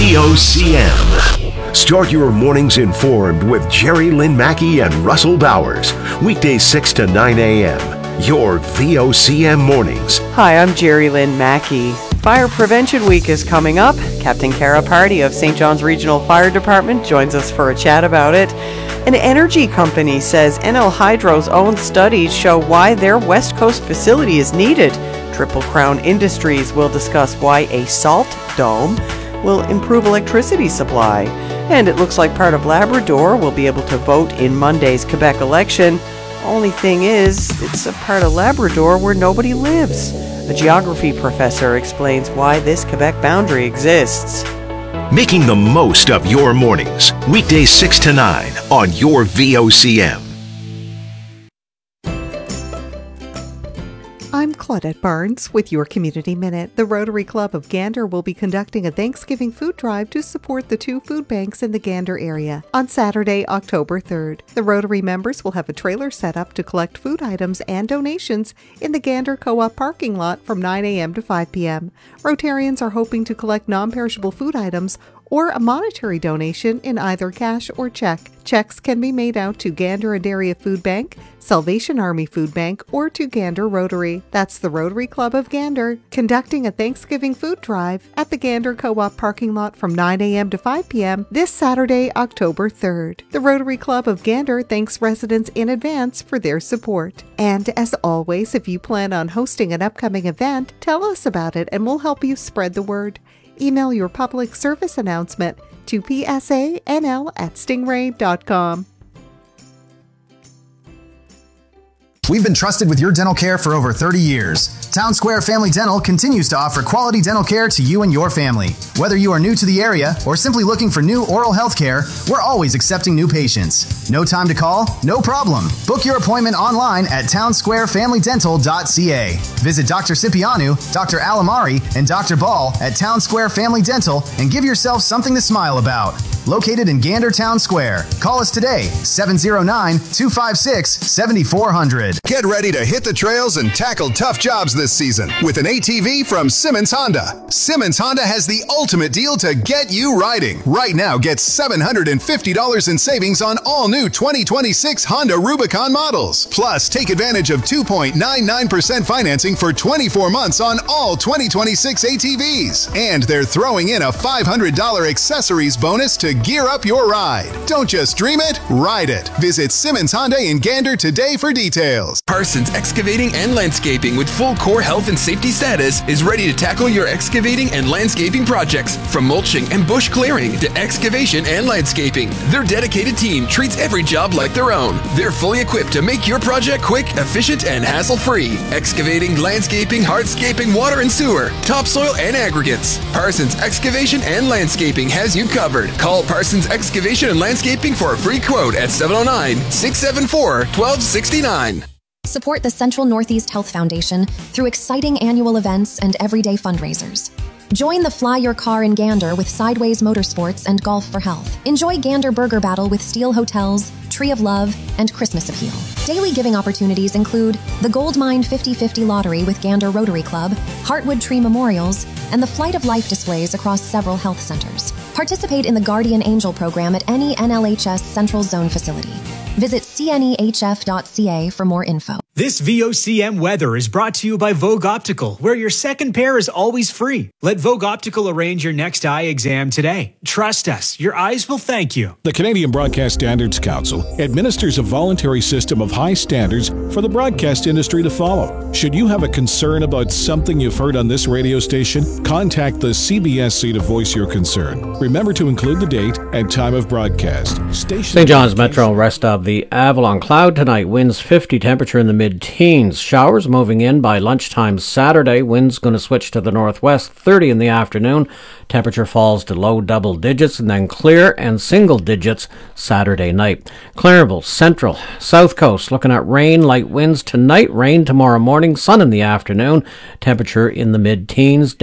VOCM. Start your mornings informed with Jerry Lynn Mackey and Russell Bowers. Weekdays 6 to 9 a.m. Your VOCM mornings. Hi, I'm Jerry Lynn Mackey. Fire Prevention Week is coming up. Captain Cara Party of St. John's Regional Fire Department joins us for a chat about it. An energy company says NL Hydro's own studies show why their West Coast facility is needed. Triple Crown Industries will discuss why a salt dome will improve electricity supply. And it looks like part of Labrador will be able to vote in Monday's Quebec election. Only thing is, it's a part of Labrador where nobody lives. A geography professor explains why this Quebec boundary exists. Making the most of your mornings. Weekdays 6 to 9 on your VOCM. I'm Claudette Barnes with your Community Minute. The Rotary Club of Gander will be conducting a Thanksgiving food drive to support the 2 food banks in the Gander area on Saturday, October 3rd. The Rotary members will have a trailer set up to collect food items and donations in the Gander Co-op parking lot from 9 a.m. to 5 p.m. Rotarians are hoping to collect non-perishable food items or a monetary donation in either cash or check. Checks can be made out to Gander and Area Food Bank, Salvation Army Food Bank, or to Gander Rotary. That's the Rotary Club of Gander, conducting a Thanksgiving food drive at the Gander Co-op parking lot from 9 a.m. to 5 p.m. this Saturday, October 3rd. The Rotary Club of Gander thanks residents in advance for their support. And as always, if you plan on hosting an upcoming event, tell us about it and we'll help you spread the word. Email your public service announcement to psanl@stingray.com. We've been trusted with your dental care for over 30 years. Town Square Family Dental continues to offer quality dental care to you and your family. Whether you are new to the area or simply looking for new oral health care, we're always accepting new patients. No time to call? No problem. Book your appointment online at townsquarefamilydental.ca. Visit Dr. Cipriano, Dr. Alamari, and Dr. Ball at Town Square Family Dental and give yourself something to smile about. Located in Gander Town Square. Call us today, 709-256-7400. Get ready to hit the trails and tackle tough jobs this season with an ATV from Simmons Honda. Simmons Honda has the ultimate deal to get you riding. Right now, get $750 in savings on all new 2026 Honda Rubicon models. Plus, take advantage of 2.99% financing for 24 months on all 2026 ATVs. And they're throwing in a $500 accessories bonus to gear up your ride. Don't just dream it, ride it. Visit Simmons Honda in Gander today for details. Parsons Excavating and Landscaping with full core health and safety status is ready to tackle your excavating and landscaping projects, from mulching and bush clearing to excavation and landscaping. Their dedicated team treats every job like their own. They're fully equipped to make your project quick, efficient, and hassle-free. Excavating, landscaping, hardscaping, water and sewer, topsoil and aggregates. Parsons Excavation and Landscaping has you covered. Call Parsons Excavation and Landscaping for a free quote at 709-674-1269. Support the Central Northeast Health Foundation through exciting annual events and everyday fundraisers. Join the Fly Your Car in Gander with Sideways Motorsports and Golf for Health. Enjoy Gander Burger Battle with Steel Hotels, Tree of Love, and Christmas Appeal. Daily giving opportunities include the Goldmine 50/50 Lottery with Gander Rotary Club, Heartwood Tree Memorials, and the Flight of Life displays across several health centers. Participate in the Guardian Angel program at any NLHS Central Zone facility. Visit cnehf.ca for more info. This VOCM weather is brought to you by Vogue Optical, where your second pair is always free. Let Vogue Optical arrange your next eye exam today. Trust us, your eyes will thank you. The Canadian Broadcast Standards Council administers a voluntary system of high standards for the broadcast industry to follow. Should you have a concern about something you've heard on this radio station, contact the CBSC to voice your concern. Remember to include the date and time of broadcast. St. John's Metro rest of the Avalon. Cloud tonight, winds 50, temperature in the mid-teens. Showers moving in by lunchtime Saturday. Winds going to switch to the northwest, 30 in the afternoon. Temperature falls to low double digits and then clear and single digits Saturday night. Clareville, Central, South Coast, looking at rain, light winds tonight, rain tomorrow morning, sun in the afternoon. Temperature in the mid-teens.